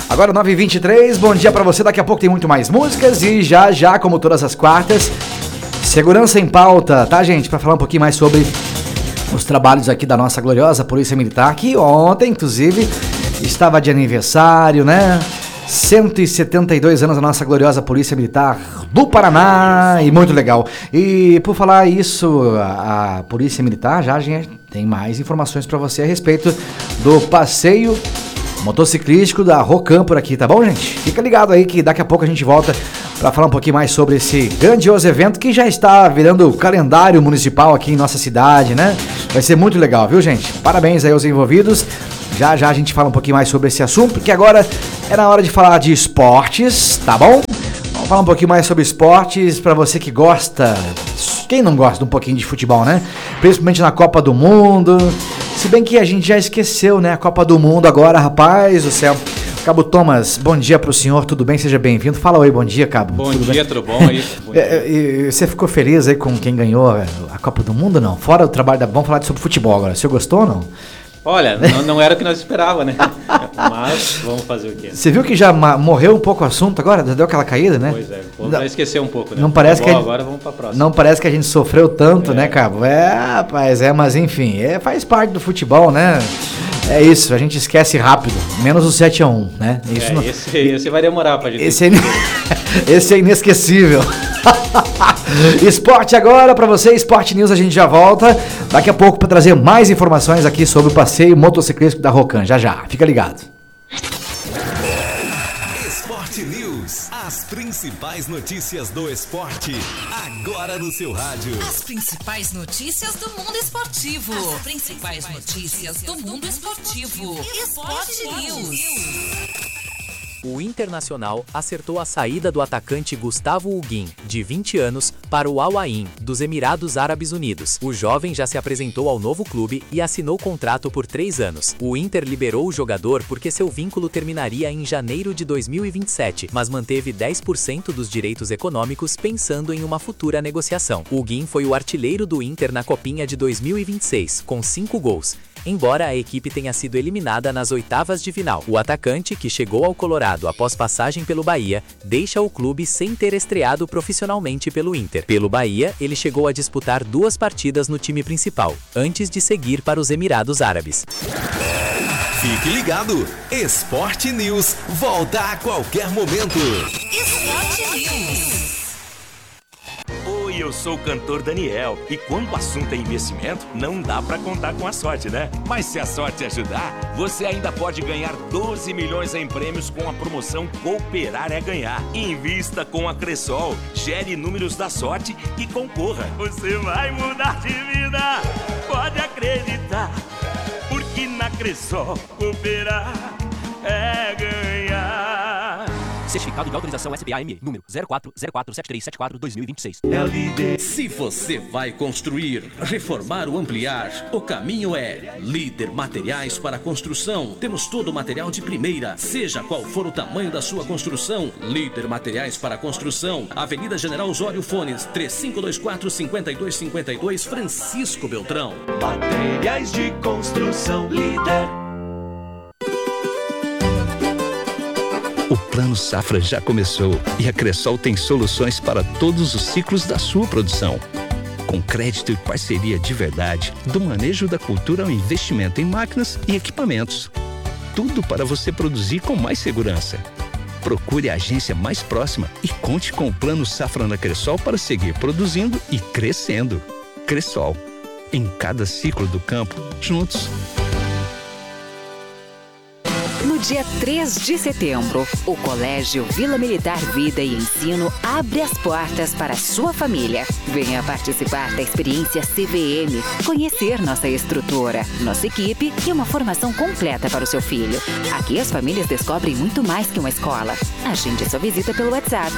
Agora 9h23, bom dia pra você, daqui a pouco tem muito mais músicas e já, como todas as quartas, segurança em pauta, tá, gente? Pra falar um pouquinho mais sobre os trabalhos aqui da nossa gloriosa Polícia Militar, que ontem, inclusive, estava de aniversário, né? 172 anos da nossa gloriosa Polícia Militar do Paraná, e muito legal. E por falar isso, a Polícia Militar já, gente, tem mais informações pra você a respeito do passeio motociclístico da Rocan por aqui, tá bom, gente? Fica ligado aí que daqui a pouco a gente volta para falar um pouquinho mais sobre esse grandioso evento que já está virando calendário municipal aqui em nossa cidade, né? Vai ser muito legal, viu, gente? Parabéns aí aos envolvidos. Já a gente fala um pouquinho mais sobre esse assunto, porque agora é na hora de falar de esportes, tá bom? Vamos falar um pouquinho mais sobre esportes para você que gosta, quem não gosta de um pouquinho de futebol, né? Principalmente na Copa do Mundo. Se bem que a gente já esqueceu, né? A Copa do Mundo agora, rapaz do céu. Cabo Thomas, bom dia pro senhor, tudo bem? Seja bem-vindo. Fala oi, bom dia, Cabo. Bom dia, tudo bom aí? E você ficou feliz aí com quem ganhou a Copa do Mundo, não? Fora o trabalho Vamos falar sobre futebol agora. O senhor gostou ou não? Olha, não era o que nós esperávamos, né? Mas vamos fazer o quê? Você viu que já morreu um pouco o assunto agora? Deu aquela caída, né? Pois é, vamos esquecer um pouco, né? Não parece que agora vamos pra próxima. Não parece que a gente sofreu tanto, né, Cabo? Rapaz, mas enfim, faz parte do futebol, né? É isso, a gente esquece rápido, menos o 7-1, né? Isso não... esse vai demorar pra gente. Esse é inesquecível. Esporte agora pra você, Esporte News, a gente já volta daqui a pouco pra trazer mais informações aqui sobre o passeio motociclístico da Rocan, já, fica ligado. Esporte News, as principais notícias do esporte, agora no seu rádio. As principais notícias do mundo esportivo. As principais notícias do mundo esportivo. Esporte News. O Internacional acertou a saída do atacante Gustavo Huguin, de 20 anos, para o Al Ain, dos Emirados Árabes Unidos. O jovem já se apresentou ao novo clube e assinou contrato por 3 anos. O Inter liberou o jogador porque seu vínculo terminaria em janeiro de 2027, mas manteve 10% dos direitos econômicos pensando em uma futura negociação. Huguin foi o artilheiro do Inter na Copinha de 2026, com 5 gols. Embora a equipe tenha sido eliminada nas oitavas de final, o atacante, que chegou ao Colorado após passagem pelo Bahia, deixa o clube sem ter estreado profissionalmente pelo Inter. Pelo Bahia, ele chegou a disputar 2 partidas no time principal, antes de seguir para os Emirados Árabes. Fique ligado, Esporte News volta a qualquer momento. Esporte News. Oi, eu sou o cantor Daniel e quando o assunto é investimento, não dá pra contar com a sorte, né? Mas se a sorte ajudar, você ainda pode ganhar 12 milhões em prêmios com a promoção Cooperar é Ganhar. Invista com a Cressol, gere números da sorte e concorra. Você vai mudar de vida, pode acreditar, porque na Cressol cooperar é ganhar. Certificado de autorização SBAM, número 04047374-2026. Se você vai construir, reformar ou ampliar, o caminho é Líder Materiais para Construção. Temos todo o material de primeira, seja qual for o tamanho da sua construção. Líder Materiais para Construção, Avenida General Osório Fones, 3524-5252, Francisco Beltrão. Materiais de construção Líder. O Plano Safra já começou e a Cressol tem soluções para todos os ciclos da sua produção. Com crédito e parceria de verdade, do manejo da cultura ao investimento em máquinas e equipamentos. Tudo para você produzir com mais segurança. Procure a agência mais próxima e conte com o Plano Safra na Cressol para seguir produzindo e crescendo. Cressol, em cada ciclo do campo, juntos. No dia 3 de setembro, o Colégio Vila Militar Vida e Ensino abre as portas para a sua família. Venha participar da experiência CVM, conhecer nossa estrutura, nossa equipe e uma formação completa para o seu filho. Aqui as famílias descobrem muito mais que uma escola. Agende sua visita pelo WhatsApp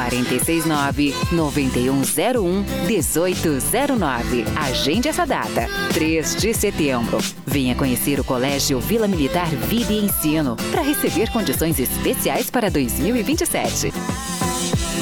469-9101-1809. Agende essa data, 3 de setembro. Venha conhecer o Colégio Vila Militar Vida e Ensino para receber condições especiais para 2027.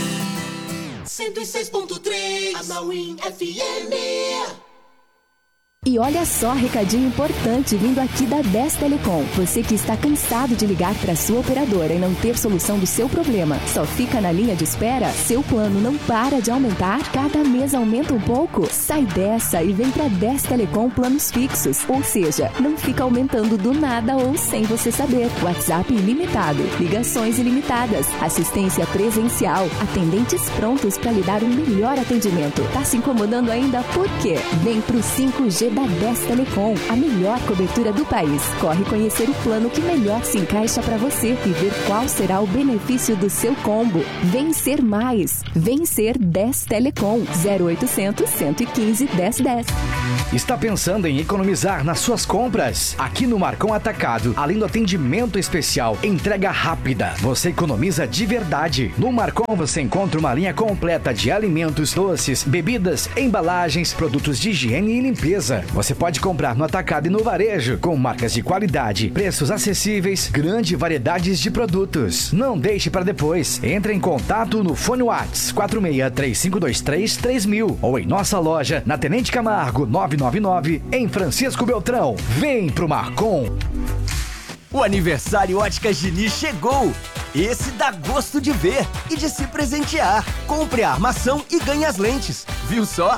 106.3 Amauim FM. E olha só, recadinho importante vindo aqui da 10 Telecom. Você que está cansado de ligar para sua operadora e não ter solução do seu problema, só fica na linha de espera? Seu plano não para de aumentar? Cada mês aumenta um pouco? Sai dessa e vem para 10 Telecom planos fixos. Ou seja, não fica aumentando do nada ou sem você saber. WhatsApp ilimitado, ligações ilimitadas, assistência presencial, atendentes prontos para lhe dar um melhor atendimento. Tá se incomodando ainda? Por quê? Vem pro 5G da 10 Telecom, a melhor cobertura do país. Corre conhecer o plano que melhor se encaixa para você e ver qual será o benefício do seu combo. Vencer mais. Vencer 10 Telecom. 0800 115 1010. Está pensando em economizar nas suas compras? Aqui no Marcon Atacado, além do atendimento especial, entrega rápida, você economiza de verdade. No Marcon você encontra uma linha completa de alimentos, doces, bebidas, embalagens, produtos de higiene e limpeza. Você pode comprar no atacado e no varejo, com marcas de qualidade, preços acessíveis, grande variedade de produtos. Não deixe para depois. Entre em contato no fone Whats 4635233000 ou em nossa loja na Tenente Camargo 999 em Francisco Beltrão. Vem pro Marcon. O aniversário Óticas Diniz chegou! Esse dá gosto de ver e de se presentear. Compre a armação e ganhe as lentes. Viu só?